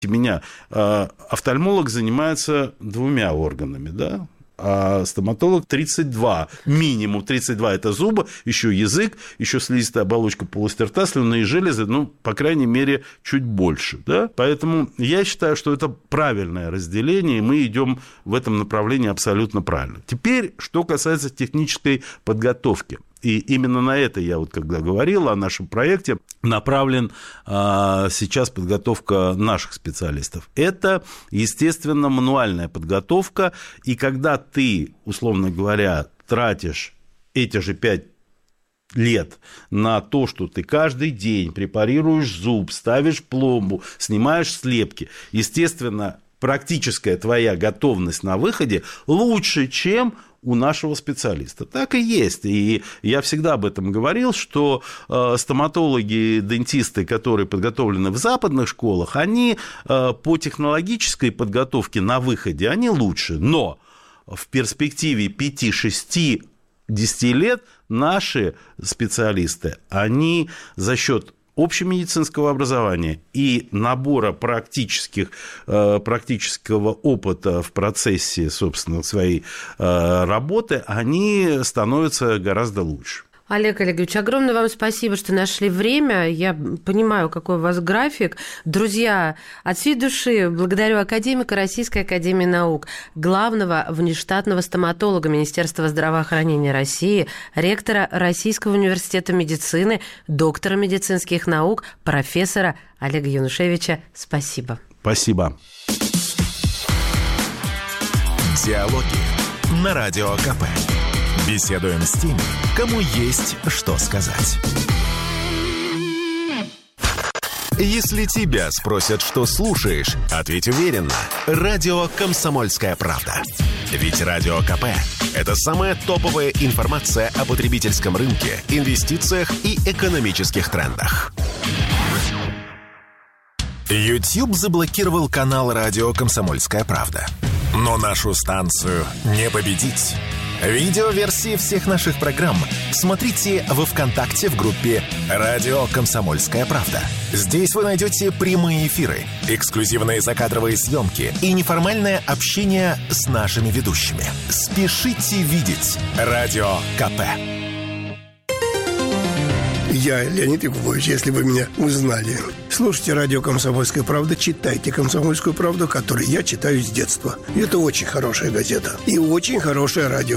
меня, офтальмолог занимается 2 органами, да? А стоматолог 32, минимум 32 – это зубы, еще язык, еще слизистая оболочка полости рта, слюнные железы, по крайней мере, чуть больше. Да? Поэтому я считаю, что это правильное разделение, и мы идем в этом направлении абсолютно правильно. Теперь, что касается технической подготовки. И именно на это я когда говорил о нашем проекте, направлен сейчас подготовка наших специалистов. Это, естественно, мануальная подготовка, и когда ты, условно говоря, тратишь эти же 5 лет на то, что ты каждый день препарируешь зуб, ставишь пломбу, снимаешь слепки, естественно, практическая твоя готовность на выходе лучше, чем у нашего специалиста. Так и есть. И я всегда об этом говорил, что стоматологи, дентисты, которые подготовлены в западных школах, они по технологической подготовке на выходе, они лучше. Но в перспективе 5, 6, 10 лет наши специалисты, они за счет общемедицинского образования и набора практического опыта в процессе, собственно, своей работы, они становятся гораздо лучше. Олег Олегович, огромное вам спасибо, что нашли время. Я понимаю, какой у вас график. Друзья, от всей души благодарю академика Российской академии наук, главного внештатного стоматолога Министерства здравоохранения России, ректора Российского университета медицины, доктора медицинских наук, профессора Олега Янушевича. Спасибо. Спасибо. Диалоги на Радио КП. Беседуем с теми, кому есть что сказать. Если тебя спросят, что слушаешь, ответь уверенно. Радио «Комсомольская правда». Ведь Радио КП – это самая топовая информация о потребительском рынке, инвестициях и экономических трендах. YouTube заблокировал канал «Радио «Комсомольская правда». Но нашу станцию не победить. Видеоверсии всех наших программ смотрите во ВКонтакте в группе «Радио Комсомольская правда». Здесь вы найдете прямые эфиры, эксклюзивные закадровые съемки и неформальное общение с нашими ведущими. Спешите видеть Радио КП. Я Леонид Якубович, если вы меня узнали. Слушайте радио «Комсомольская правда», читайте «Комсомольскую правду», которую я читаю с детства. Это очень хорошая газета и очень хорошее радио.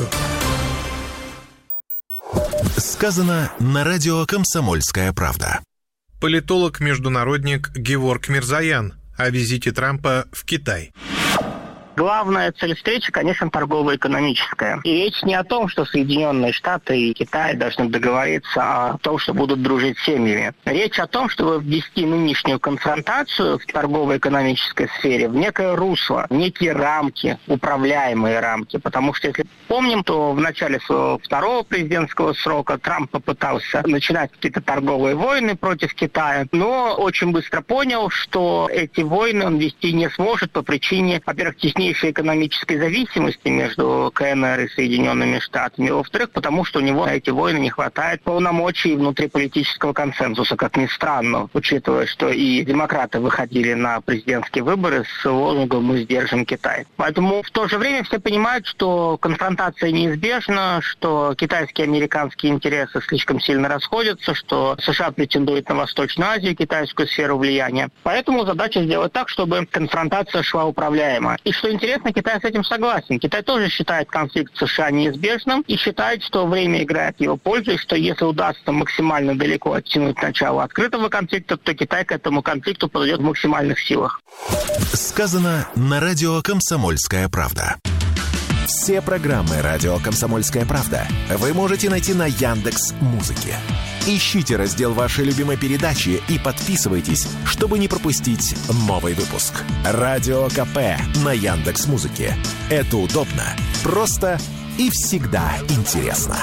Сказано на радио «Комсомольская правда». Политолог-международник Геворг Мирзоян о визите Трампа в Китай. Главная цель встречи, конечно, торгово-экономическая. И речь не о том, что Соединенные Штаты и Китай должны договориться о том, что будут дружить с семьями. Речь о том, чтобы ввести нынешнюю конфронтацию в торгово-экономической сфере в некое русло, в некие рамки, управляемые рамки. Потому что, если помним, то в начале своего второго президентского срока Трамп попытался начинать какие-то торговые войны против Китая, но очень быстро понял, что эти войны он вести не сможет по причине, во-первых, теснейшей экономической зависимости между КНР и Соединенными Штатами. Во-вторых, потому что у него на эти войны не хватает полномочий внутриполитического консенсуса, как ни странно, учитывая, что и демократы выходили на президентские выборы с лозунгом «Мы сдержим Китай». Поэтому в то же время все понимают, что конфронтация неизбежна, что китайские и американские интересы слишком сильно расходятся, что США претендует на Восточную Азию, китайскую сферу влияния. Поэтому задача сделать так, чтобы конфронтация шла управляемо. И что интересно, Китай с этим согласен. Китай тоже считает конфликт США неизбежным и считает, что время играет в его пользу, и что если удастся максимально далеко оттянуть начало открытого конфликта, то Китай к этому конфликту подойдет в максимальных силах. Сказано на радио «Комсомольская правда». Все программы «Радио Комсомольская правда» вы можете найти на Яндекс.Музыке. Ищите раздел вашей любимой передачи и подписывайтесь, чтобы не пропустить новый выпуск. Радио КП на Яндекс.Музыке. Это удобно, просто и всегда интересно.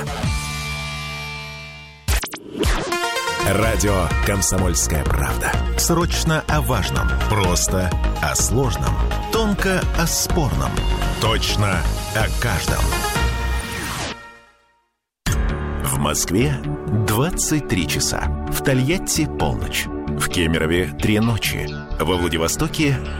Радио «Комсомольская правда». Срочно о важном, просто о сложном, тонко о спорном, точно о каждом. В Москве 23 часа. В Тольятти полночь. В Кемерове 3 ночи. Во Владивостоке